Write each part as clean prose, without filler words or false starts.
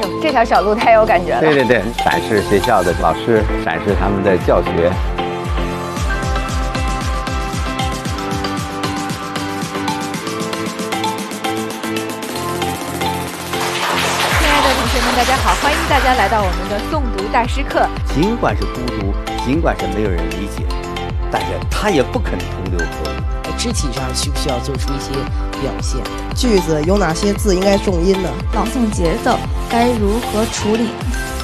哟，这条小路太有感觉了。 对对对，展示学校的老师，展示他们的教学。 亲爱的同学们，大家好，欢迎大家来到我们的诵读大师课。 尽管是孤独，尽管是没有人理解，但是他也不肯同流合污。 肢体上需不需要做出一些表现？ 句子有哪些字应该重音呢？ 朗诵节奏该如何处理？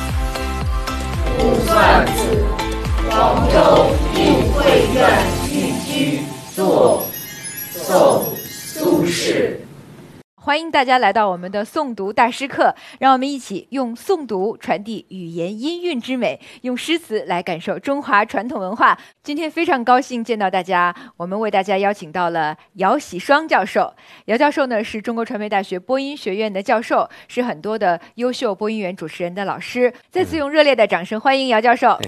不算子，黄州定慧院寓居作，宋·苏轼。 欢迎大家来到我们的诵读大师课，让我们一起用诵读传递语言音韵之美，用诗词来感受中华传统文化。今天非常高兴见到大家，我们为大家邀请到了姚喜双教授。姚教授呢是中国传媒大学播音学院的教授，是很多的优秀播音员主持人的老师。再次用热烈的掌声欢迎姚教授。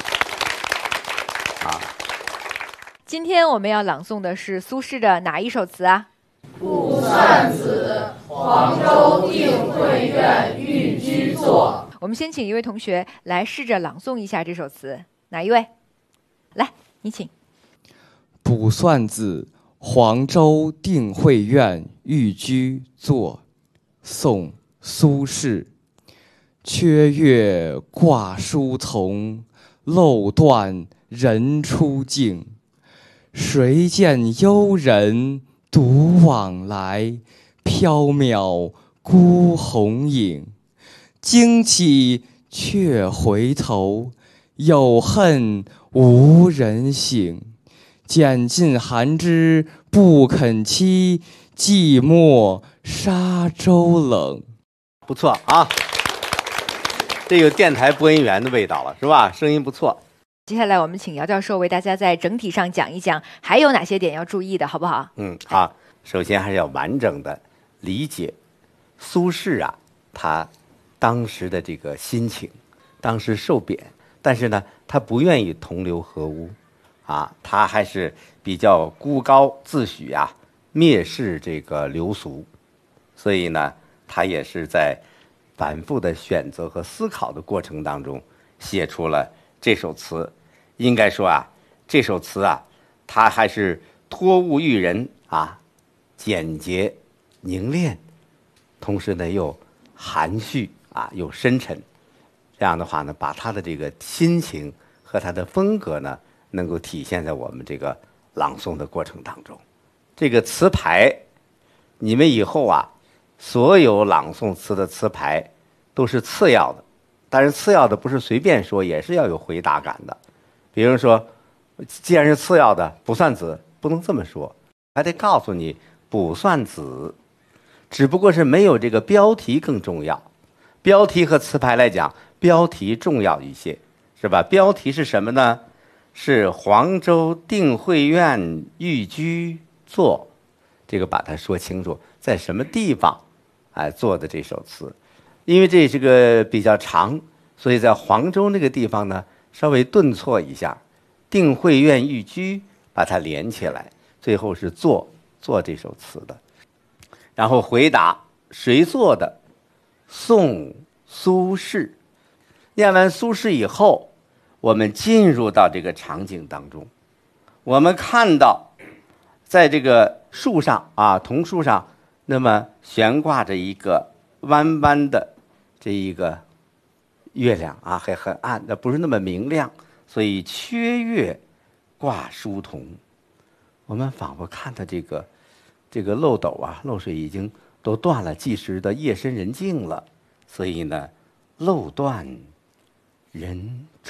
好， 今天我们要朗诵的是苏轼的哪一首词啊？ 不算子，黄州定慧院寓居作。 我们先请一位同学来试着朗诵一下这首词，哪一位？来，你请。 卜算子，黄州定慧院寓居作，宋·苏轼。缺月挂书从，漏断人初静。谁见幽人独往来，缥缈孤鸿影。惊起却回头，有恨无人省。拣尽寒枝不肯栖，寂寞沙洲冷。 不错啊，这有电台播音员的味道了，是吧？声音不错。 接下来我们请姚教授为大家在整体上讲一讲，还有哪些点要注意的，好不好？ 好。首先还是要完整的理解苏轼啊，他当时的这个心情。当时受贬，但是呢，他不愿意同流合污啊，他还是比较孤高自诩啊，蔑视这个流俗。所以呢，他也是在反复的选择和思考的过程当中，写出了这首词。应该说啊，这首词啊，他还是托物育人啊，简洁凝练，同时呢又含蓄啊，又深沉。这样的话呢，把他的这个心情和他的风格呢，能够体现在我们这个朗诵的过程当中。这个词牌，你们以后啊，所有朗诵词的词牌都是次要的，但是次要的不是随便说，也是要有回答感的。比如说，既然是次要的，卜算子不能这么说，还得告诉你卜算子，只不过是没有这个标题更重要。标题和词牌来讲，标题重要一些，是吧？标题是什么呢？是黄州定慧院寓居作，这个把它说清楚，在什么地方做的这首词。因为这是个比较长，所以在黄州那个地方呢，稍微顿挫一下，定慧院寓居把它连起来，最后是做这首词的。然后回答谁做的？宋苏轼。念完苏轼以后，我们进入到这个场景当中，我们看到在这个树上啊，桐树上，那么悬挂着一个弯弯的这一个月亮啊，还很暗，那不是那么明亮，所以缺月挂疏桐。我们仿佛看到这个漏斗啊，漏水已经都断了，即时的夜深人静了，所以呢，漏断人